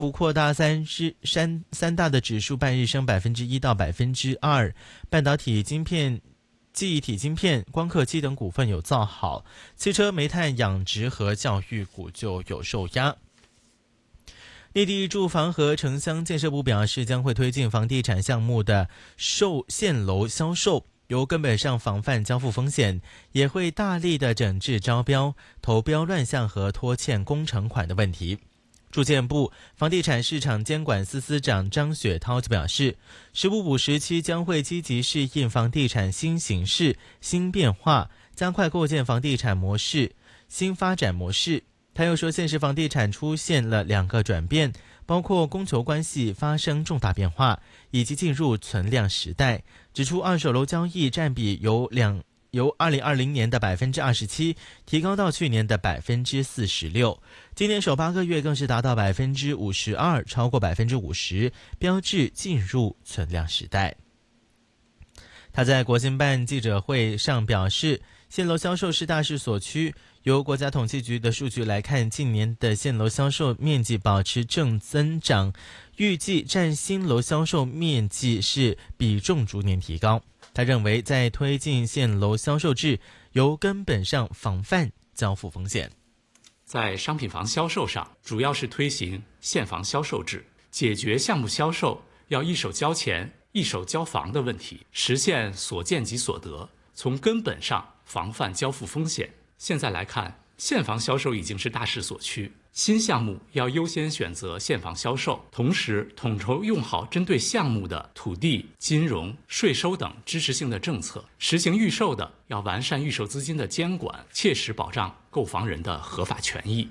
不扩大三大的指数半日升1%到2%，半导体晶片、记忆体晶片、光刻机等股份有造好，汽车、煤炭、养殖和教育股就有受压。内地住房和城乡建设部表示，将会推进房地产项目的现楼销售，由根本上防范交付风险，也会大力的整治招标、投标乱象和拖欠工程款的问题。住建部房地产市场监管司司长张雪涛就表示，十五补时期将会积极适应房地产新形势、新变化，加快构建房地产模式、新发展模式。他又说，现实房地产出现了2个转变，包括供求关系发生重大变化，以及进入存量时代。指出二手楼交易占比由2020年的27%提高到去年的46%，今年首8个月更是达到52%，超过50%，标志进入存量时代。他在国新办记者会上表示，现楼销售是大势所趋。由国家统计局的数据来看，近年的现楼销售面积保持正增长，预计占新楼销售面积是比重逐年提高。他认为，在推进现楼销售制，由根本上防范交付风险。 在商品房销售上，主要是推行现房销售制，解决项目销售要一手交钱、一手交房的问题，实现所见即所得，从根本上防范交付风险。现在来看，现房销售已经是大势所趋，新项目要优先选择现房销售，同时统筹用好针对项目的土地、金融、税收等支持性的政策，实行预售的要完善预售资金的监管，切实保障购房人的合法权益。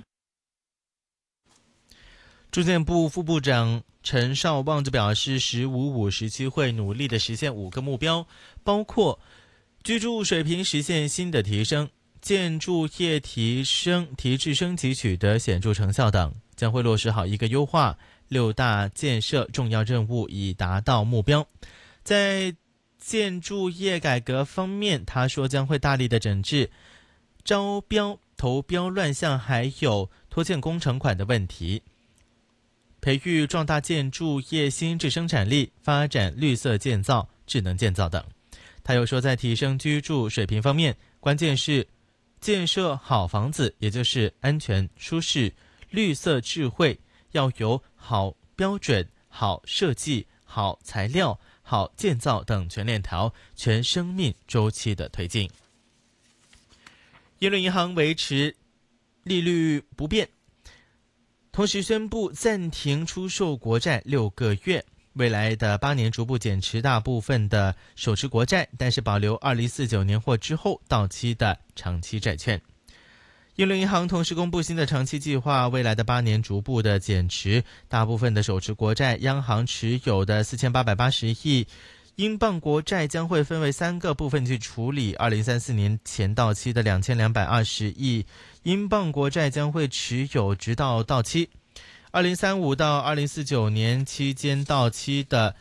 住建部副部长陈绍旺就表示，15补时期会努力的实现5个目标，包括居住水平实现新的提升，建筑业提质升级取得显著成效等，将会落实好一个优化6大建设重要任务，以达到目标。在建筑业改革方面，他说将会大力的整治招标、投标乱象，还有拖欠工程款的问题，培育壮大建筑业新质生产力，发展绿色建造、智能建造等。他又说，在提升居住水平方面，关键是建设好房子，也就是安全、舒适、绿色、智慧，要有好标准、好设计、好材料、好建造等全链条、全生命周期的推进。耶伦银行维持利率不变，同时宣布暂停出售国债6个月，未来的8年逐步减持大部分的手持国债，但是保留2049年或之后到期的长期债券。耶伦银行同时公布新的长期计划，未来的8年逐步的减持大部分的手持国债，央行持有的4880亿英镑国债将会分为3个部分去处理。2034年前到期的2220亿英镑国债将会持有直到到期。2035到2049年期间到期的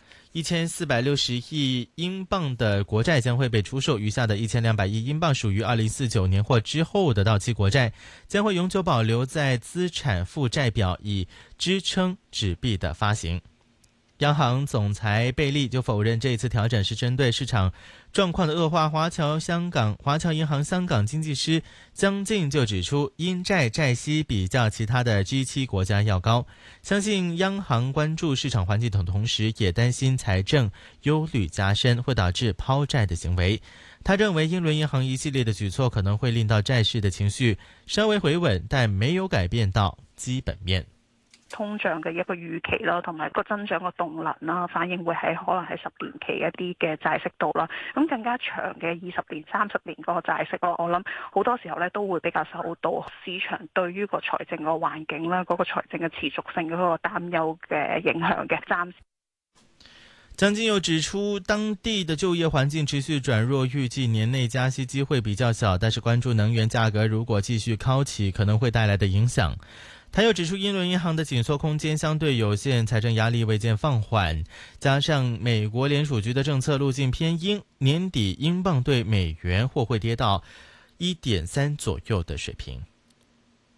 1460亿英镑的国债将会被出售，余下的1200亿英镑属于2049年或之后的到期国债，将会永久保留在资产负债表，以支撑纸币的发行。央行总裁贝利就否认这一次调整是针对市场状况的恶化。华侨银行香港经济师江静就指出，英债债息比较其他的 G7 国家要高，相信央行关注市场环境的同时，也担心财政忧虑加深会导致抛债的行为。他认为英伦银行一系列的举措可能会令到债市的情绪稍微回稳，但没有改变到基本面。 通脹嘅一個預期啦，同埋個增長嘅動能啦，反映會喺可能係10年期一啲嘅債息度啦。咁更加長嘅20年、30年嗰個債息咯，我諗好多時候咧都會比較受到市場對於個財政個環境啦、嗰個財政嘅持續性嗰個擔憂嘅影響嘅。暫時江津又指出，當地的就業環境持續轉弱，預計年內加息機會比較小，但是關注能源價格如果繼續高企，可能會帶來的影響。他又指出，英倫銀行的緊縮空間相對有限，財政壓力未見放緩，加上美國聯儲局的政策路徑偏鷹，年底英鎊對美元或會跌到1.3左右的水平。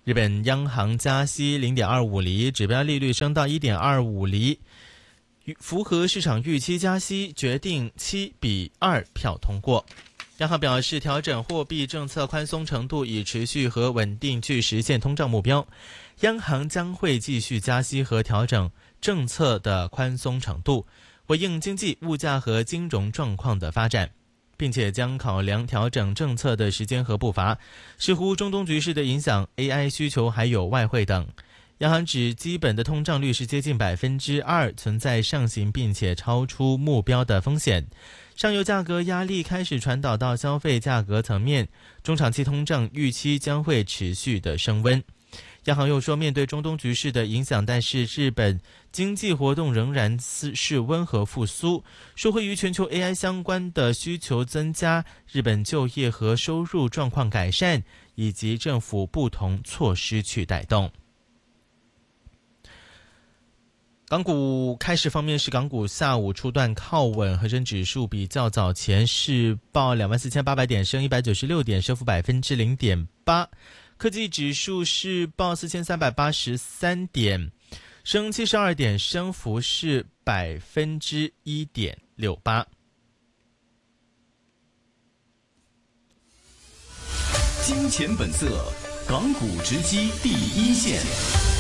日本央行加息 0.25 厘，指标利率升到 1.25 厘，符合市场预期加息，决定7-2票通过。央行表示，调整货币政策宽松程度以持续和稳定去实现通胀目标。央行将会继续加息和调整政策的宽松程度，回应经济、物价和金融状况的发展，并且将考量调整政策的时间和步伐，视乎中东局势的影响、AI 需求还有外汇等。央行指基本的通胀率是接近 2%， 存在上行并且超出目标的风险。上游价格压力开始传导到消费价格层面，中长期通胀预期将会持续的升温。央行又说，面对中东局势的影响，但是日本经济活动仍然是温和复苏，受惠于全球 AI 相关的需求增加，日本就业和收入状况改善，以及政府不同措施去带动。港股开市方面，是港股下午初段靠稳，恒生指数比较早前是报24,800点，升196点，升幅 0.8%。科技指数是报4,383点，升72点，升幅是 1.68%。 金钱本色，港股直击第一线。